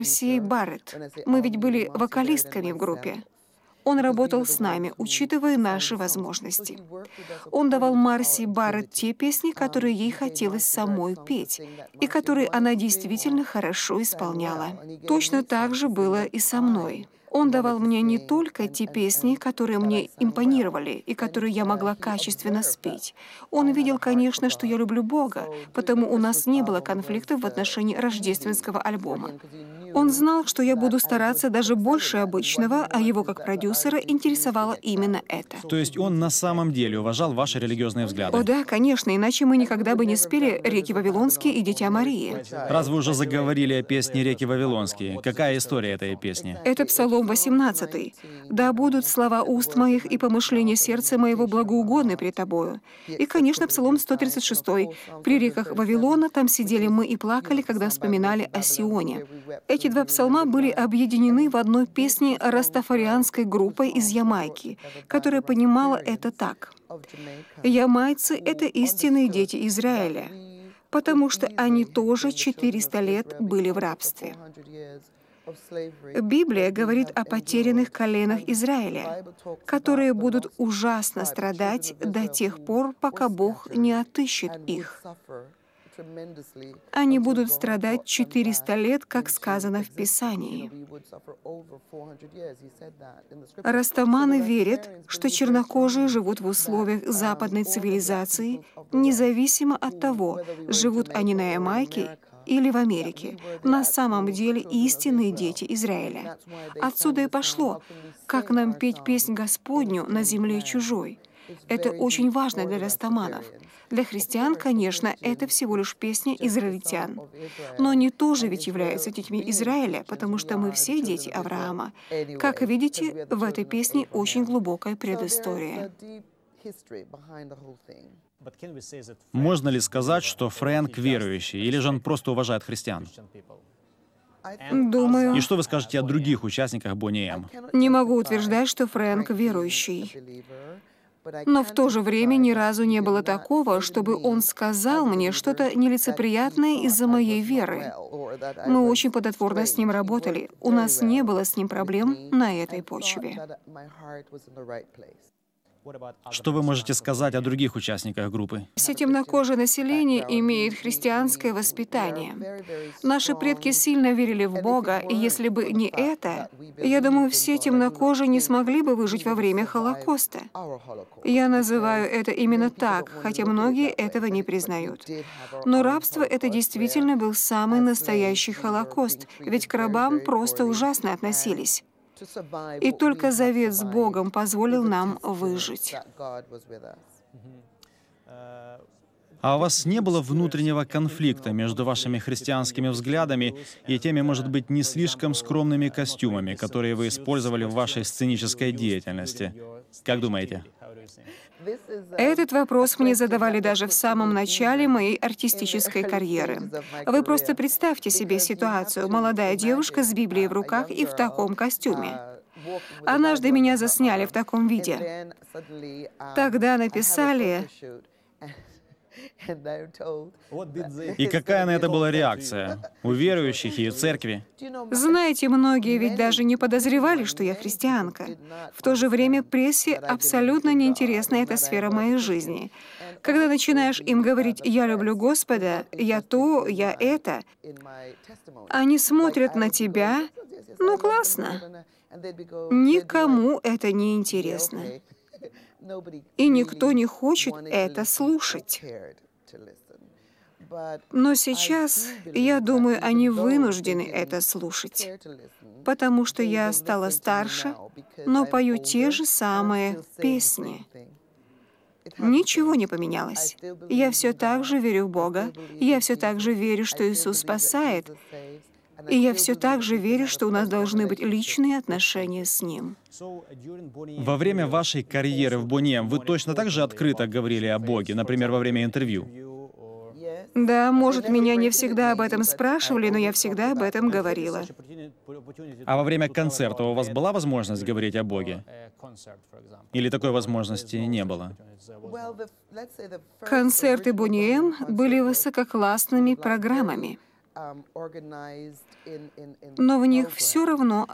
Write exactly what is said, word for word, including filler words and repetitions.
Марси Барретт. Мы ведь были вокалистками в группе. Он работал с нами, учитывая наши возможности. Он давал Марси Барретт те песни, которые ей хотелось самой петь, и которые она действительно хорошо исполняла. Точно так же было и со мной. Он давал мне не только те песни, которые мне импонировали и которые я могла качественно спеть. Он видел, конечно, что я люблю Бога, потому у нас не было конфликтов в отношении рождественского альбома. Он знал, что я буду стараться даже больше обычного, а его как продюсера интересовало именно это. То есть он на самом деле уважал ваши религиозные взгляды? О да, конечно, иначе мы никогда бы не спели «Реки Вавилонские» и «Дитя Марии». Раз вы уже заговорили о песне «Реки Вавилонские», какая история этой песни? Это Псалом восемнадцатый. «Да будут слова уст моих и помышления сердца моего благоугодны пред тобою». И, конечно, Псалом сто тридцать шестой. «При реках Вавилона там сидели мы и плакали, когда вспоминали о Сионе». Эти два псалма были объединены в одной песне растафарианской группой из Ямайки, которая понимала это так. Ямайцы — это истинные дети Израиля, потому что они тоже четыреста лет были в рабстве. Библия говорит о потерянных коленах Израиля, которые будут ужасно страдать до тех пор, пока Бог не отыщет их. Они будут страдать четыреста лет, как сказано в Писании. Растаманы верят, что чернокожие живут в условиях западной цивилизации, независимо от того, живут они на Ямайке или в Америке, на самом деле истинные дети Израиля. Отсюда и пошло, как нам петь песнь Господню на земле чужой. Это очень важно для растаманов. Для христиан, конечно, это всего лишь песня израильтян. Но они тоже ведь являются детьми Израиля, потому что мы все дети Авраама. Как видите, в этой песне очень глубокая предыстория. Можно ли сказать, что Фрэнк верующий, или же он просто уважает христиан? Думаю, И что вы скажете о других участниках Бонни М? не могу утверждать, что Фрэнк верующий. Но в то же время ни разу не было такого, чтобы он сказал мне что-то нелицеприятное из-за моей веры. Мы очень плодотворно с ним работали. У нас не было с ним проблем на этой почве. Что вы можете сказать о других участниках группы? Все темнокожее население имеет христианское воспитание. Наши предки сильно верили в Бога, и если бы не это, я думаю, все темнокожие не смогли бы выжить во время Холокоста. Я называю это именно так, хотя многие этого не признают. Но рабство — это действительно был самый настоящий Холокост, ведь к рабам просто ужасно относились. И только завет с Богом позволил нам выжить. А у вас не было внутреннего конфликта между вашими христианскими взглядами и теми, может быть, не слишком скромными костюмами, которые вы использовали в вашей сценической деятельности? Как думаете? Этот вопрос мне задавали даже в самом начале моей артистической карьеры. Вы просто представьте себе ситуацию: молодая девушка с Библией в руках и в таком костюме. Однажды меня засняли в таком виде. Тогда написали... И какая на это была реакция у верующих и церкви? Знаете, многие ведь даже не подозревали, что я христианка. В то же время прессе абсолютно неинтересна эта сфера моей жизни. Когда начинаешь им говорить «я люблю Господа», «я то», «я это», они смотрят на тебя, ну классно. Никому это не интересно. И никто не хочет это слушать. Но сейчас, я думаю, они вынуждены это слушать, потому что я стала старше, но пою те же самые песни. Ничего не поменялось. Я все так же верю в Бога, я все так же верю, что Иисус спасает, и я все так же верю, что у нас должны быть личные отношения с Ним. Во время вашей карьеры в Бонни М вы точно так же открыто говорили о Боге, например, во время интервью? Да, может, меня не всегда об этом спрашивали, но я всегда об этом говорила. А во время концерта у вас была возможность говорить о Боге? Или такой возможности не было? Концерты Бонни М были высококлассными программами. Но в них все равно